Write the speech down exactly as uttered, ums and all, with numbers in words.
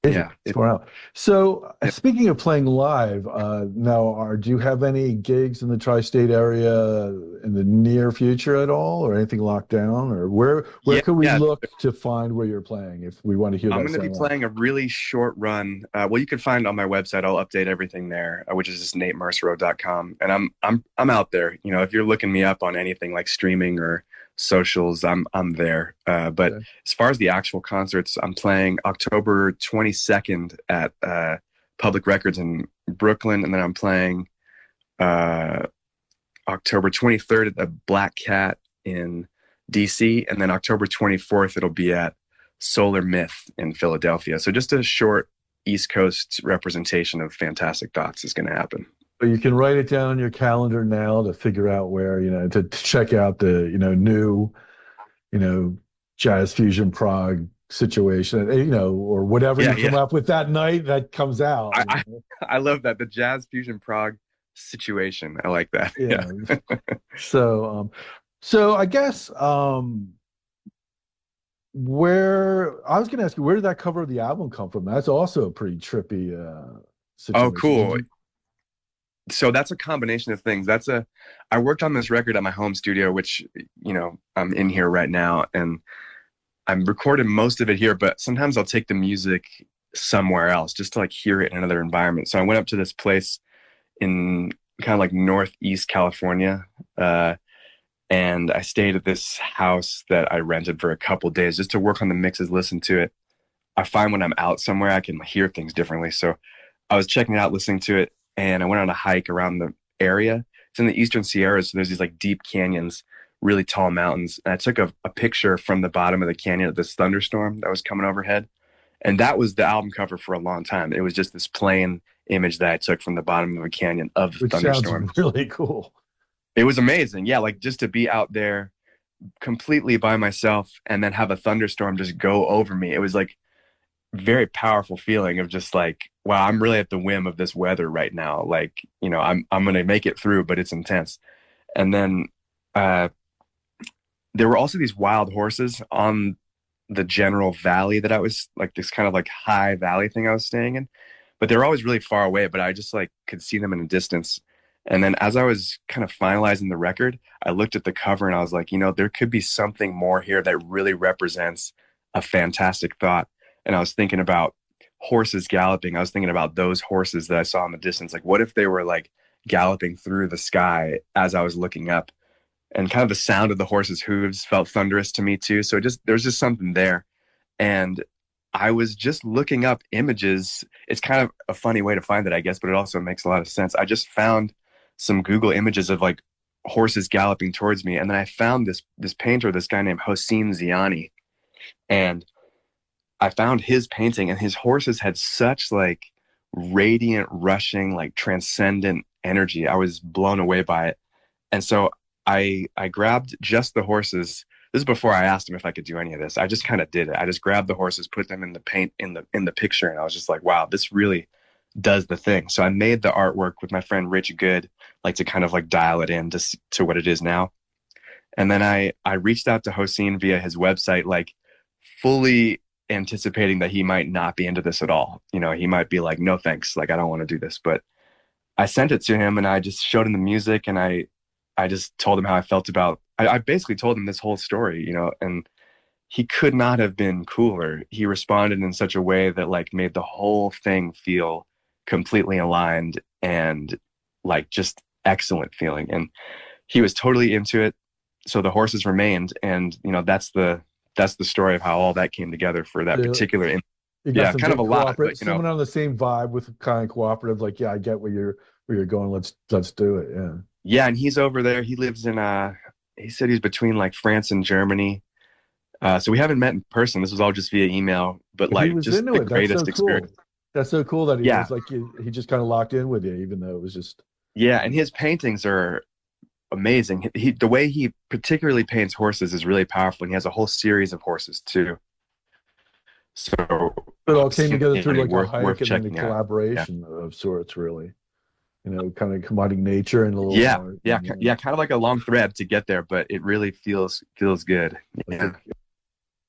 Amazing. Yeah. It's It, going out. So, uh, yeah. speaking of playing live, uh, now, are do you have any gigs in the tri-state area in the near future at all, or anything locked down, or where where Yeah. could we Yeah. look to find where you're playing if we want to hear I'm that going to be sound live? playing a really short run. Uh, well, you can find on my website. I'll update everything there, uh, which is just nate mercero dot com. And I'm I'm I'm out there. You know, if you're looking me up on anything like streaming or socials, I'm I'm there. Uh, but Okay. as far as the actual concerts, I'm playing October twenty-second at uh, Public Records in Brooklyn, and then I'm playing uh, October twenty-third at the Black Cat in D C, and then October twenty-fourth it'll be at Solar Myth in Philadelphia. So just a short East Coast representation of Fantastic Thoughts is going to happen. But you can write it down on your calendar now to figure out where, you know, to, to check out the, you know, new, you know, jazz fusion prog situation, you know, or whatever Yeah, you come yeah. up with that night that comes out. I, You I, know? I love that. The Jazz Fusion Prague situation. I like that. Yeah. Yeah. So, um, so I guess um, where I was going to ask you, where did that cover of the album come from? That's also a pretty trippy uh, Oh, situation. Did cool. you? So that's a combination of things. That's a, I worked on this record at my home studio, which, you know, I'm in here right now, and I'm recording most of it here, but sometimes I'll take the music somewhere else just to like hear it in another environment. So I went up to this place in kind of like northeast California, uh, and I stayed at this house that I rented for a couple days just to work on the mixes, listen to it. I find when I'm out somewhere, I can hear things differently. So I was checking it out, listening to it, and I went on a hike around the area. It's in the Eastern Sierras, so there's these like deep canyons, really tall mountains. And I took a, a picture from the bottom of the canyon of this thunderstorm that was coming overhead. And that was the album cover for a long time. It was just this plain image that I took from the bottom of a canyon of the Which sounds thunderstorm. really cool. It was amazing. Yeah, like just to be out there completely by myself and then have a thunderstorm just go over me. It was like very powerful feeling of just like, wow, I'm really at the whim of this weather right now. Like, you know, I'm I'm gonna make it through, but it's intense. And then uh there were also these wild horses on the general valley that I was like this kind of like high valley thing I was staying in. But they were always really far away, but I just like could see them in a distance. And then as I was kind of finalizing the record, I looked at the cover and I was like, you know, there could be something more here that really represents a fantastic thought. And I was thinking about horses galloping. I was thinking about those horses that I saw in the distance. Like, what if they were like galloping through the sky as I was looking up? And kind of the sound of the horses' hooves felt thunderous to me too. So just there's just something there. And I was just looking up images. It's kind of a funny way to find it, I guess, but it also makes a lot of sense. I just found some Google images of like horses galloping towards me. And then I found this this painter, this guy named Hossein Ziani. And I found his painting, and his horses had such like radiant, rushing, like transcendent energy. I was blown away by it. And so I I grabbed just the horses. This is before I asked him if I could do any of this. I just kind of did it. I just grabbed the horses, put them in the paint in the in the picture, and I was just like, wow, this really does the thing. So I made the artwork with my friend Rich Good, like to kind of like dial it in to to what it is now. And then I I reached out to Hossein via his website, like fully anticipating that he might not be into this at all. You know, he might be like, no thanks, like I don't want to do this. But I sent it to him and I just showed him the music, and I I just told him how I felt about I, I basically told him this whole story, you know, and he could not have been cooler. He responded in such a way that like made the whole thing feel completely aligned and like just excellent feeling. And he was totally into it. So the horses remained, and you know, that's the that's the story of how all that came together for that So particular in- you got yeah, some kind of good a lot, cooperative, but you know, someone on the same vibe with kind of cooperative, like, yeah, I get where you're where you're going. Let's let's do it. Yeah. yeah, and he's over there. He lives in uh he said he's between like France and Germany. Uh, so we haven't met in person. This was all just via email, but But he like was just into the it. That's so greatest cool. experience. That's so cool that he Yeah. was like he, he just kind of locked in with you, even though it was just Yeah. And his paintings are amazing. He, the way he particularly paints horses is really powerful. And he has a whole series of horses too. So it all came together through like a worth, hike worth and then a checking out. Yeah. collaboration of sorts, really. You know, kind of combining nature and a little Yeah. art. Yeah. And, ki- uh, Yeah. Kind of like a long thread to get there, but it really feels, feels good. like a, Yeah.